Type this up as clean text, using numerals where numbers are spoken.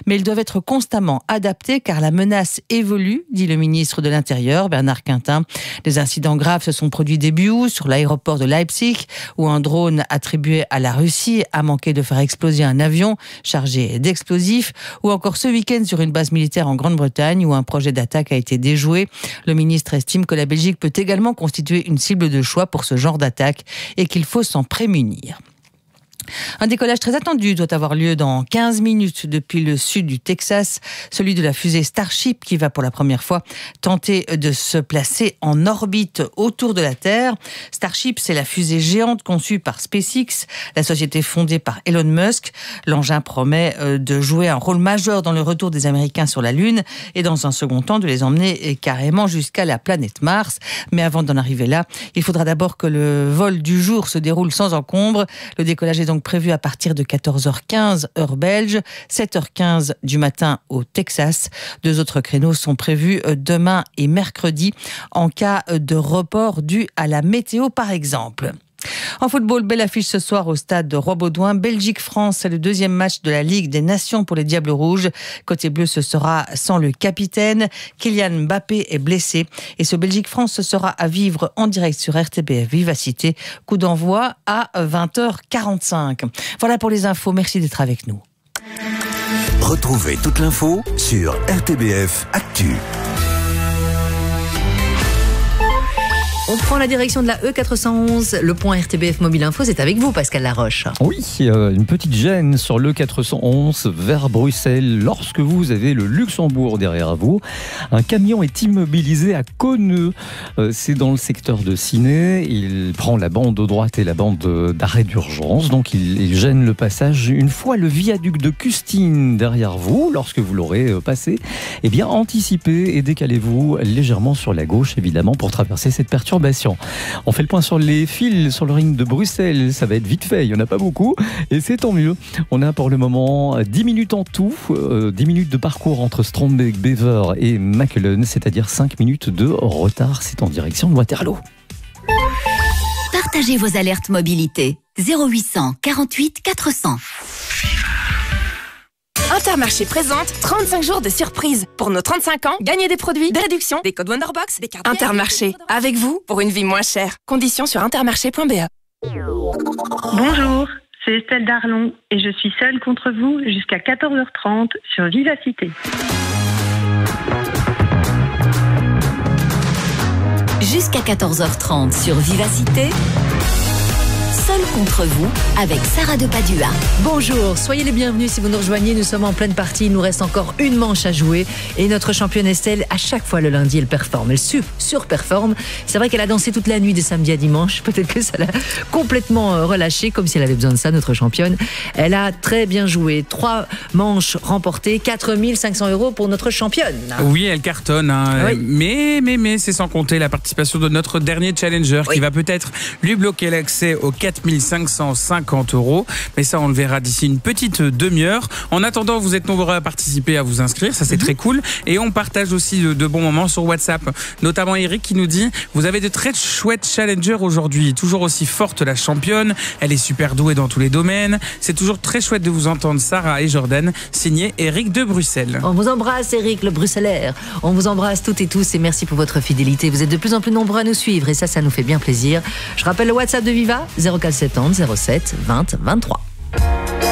Mais ils doivent être constamment adaptés car la menace évolue, dit le ministre de l'Intérieur, Bernard Quintin. Des incidents graves se sont produits début août sur l'aéroport de Leipzig, où un drone attribué à la Russie a manqué de faire exploser un avion chargé d'explosifs, ou encore ce week-end sur une base militaire en Grande-Bretagne, où un projet d'attaque a été déjoué. Le ministre estime que la Belgique peut également constituer une cible de choix pour ce genre d'attaque et qu'il faut s'en prémunir. Un décollage très attendu doit avoir lieu dans 15 minutes depuis le sud du Texas, celui de la fusée Starship qui va pour la première fois tenter de se placer en orbite autour de la Terre. Starship, c'est la fusée géante conçue par SpaceX, la société fondée par Elon Musk. L'engin promet de jouer un rôle majeur dans le retour des Américains sur la Lune et dans un second temps de les emmener carrément jusqu'à la planète Mars. Mais avant d'en arriver là, il faudra d'abord que le vol du jour se déroule sans encombre. Le décollage est donc prévu à partir de 14h15 heure belge, 7h15 du matin au Texas. 2 autres créneaux sont prévus demain et mercredi en cas de report dû à la météo par exemple. En football, belle affiche ce soir au stade de Roi-Baudouin. Belgique-France, c'est le 2e match de la Ligue des Nations pour les Diables Rouges. Côté bleu, ce sera sans le capitaine. Kylian Mbappé est blessé. Et ce Belgique-France, ce sera à vivre en direct sur RTBF Vivacité. Coup d'envoi à 20h45. Voilà pour les infos. Merci d'être avec nous. Retrouvez toute l'info sur RTBF Actu. On prend la direction de la E411. Le point RTBF Mobile Info, c'est avec vous, Pascal Laroche. Oui, une petite gêne sur le 411 vers Bruxelles. Lorsque vous avez le Luxembourg derrière vous, un camion est immobilisé à Conneux. C'est dans le secteur de Ciney. Il prend la bande de droite et la bande d'arrêt d'urgence. Donc il gêne le passage. Une fois le viaduc de Custine derrière vous, lorsque vous l'aurez passé, eh bien anticipez et décalez-vous légèrement sur la gauche, évidemment, pour traverser cette perturbation. On fait le point sur les fils sur le ring de Bruxelles. Ça va être vite fait, il n'y en a pas beaucoup et c'est tant mieux. On a pour le moment 10 minutes en tout, 10 minutes de parcours entre Strombeek, Bever et Mechelen, c'est-à-dire 5 minutes de retard. C'est en direction de Waterloo. Partagez vos alertes mobilité 0800 48 400. Intermarché présente 35 jours de surprise. Pour nos 35 ans, gagnez des produits, des réductions, des codes Wonderbox, des cartes. Intermarché, avec vous pour une vie moins chère. Conditions sur intermarché.be. Bonjour, c'est Estelle Darlon et je suis seule contre vous jusqu'à 14h30 sur Vivacité. Jusqu'à 14h30 sur Vivacité. Seul contre vous, avec Sarah de Padua. Bonjour, soyez les bienvenus si vous nous rejoignez. Nous sommes en pleine partie, il nous reste encore une manche à jouer. Et notre championne Estelle, à chaque fois le lundi, elle performe, elle surperforme. C'est vrai qu'elle a dansé toute la nuit de samedi à dimanche. Peut-être que ça l'a complètement relâchée, comme si elle avait besoin de ça, notre championne. Elle a très bien joué. 3 manches remportées, 4 500 € pour notre championne. Oui, elle cartonne. Oui. Mais c'est sans compter la participation de notre dernier challenger qui va peut-être lui bloquer l'accès aux 4 550 €. Mais ça, on le verra d'ici une petite demi-heure. En attendant, vous êtes nombreux à participer, à vous inscrire. Ça, c'est très cool. Et on partage aussi de bons moments sur WhatsApp. Notamment Eric qui nous dit « Vous avez de très chouettes challengers aujourd'hui. Toujours aussi forte la championne. Elle est super douée dans tous les domaines. C'est toujours très chouette de vous entendre, Sarah et Jordan. » Signé Eric de Bruxelles. On vous embrasse, Eric, le Bruxellaire. On vous embrasse toutes et tous et merci pour votre fidélité. Vous êtes de plus en plus nombreux à nous suivre et ça nous fait bien plaisir. Je rappelle le WhatsApp de Viva, 0470 07 20 23.